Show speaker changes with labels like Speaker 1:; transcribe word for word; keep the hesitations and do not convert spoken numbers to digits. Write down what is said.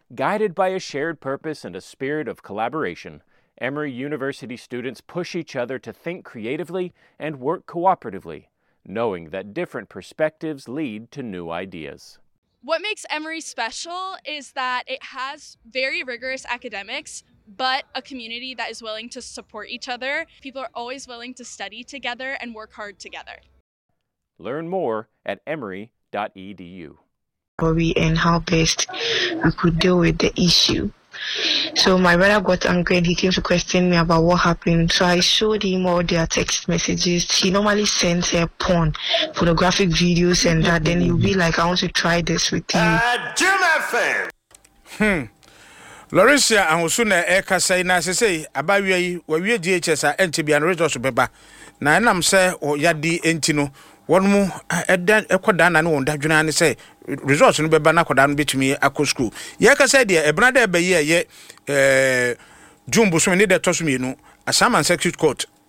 Speaker 1: Guided by a shared purpose and a spirit of collaboration, Emory University students push each other to think creatively and work cooperatively, knowing that different perspectives lead to new ideas.
Speaker 2: What makes Emory special is that it has very rigorous academics, but a community that is willing to support each other. People are always willing to study together and work hard together.
Speaker 1: Learn more at emory dot e d u.
Speaker 3: And how best we could deal with the issue. So my brother got angry and he came to question me about what happened. So I showed him all their text messages. He normally sends her porn, photographic videos and that. Then he'll be like, I want to try this with you.
Speaker 4: Uh, Jim F M.
Speaker 5: Hmm. Lorisia and Usuna Eka say, na say, Abawi, where we D H S are entity and resource beba. Na enam say, or yadi entino. One more, Edan Equadan and one that you say, resource no beba na kwadan betumi akọ school. Yeka say, dear, a brother be ye, eh, Jumbo so many that toss me no, a Saman Circuit Court,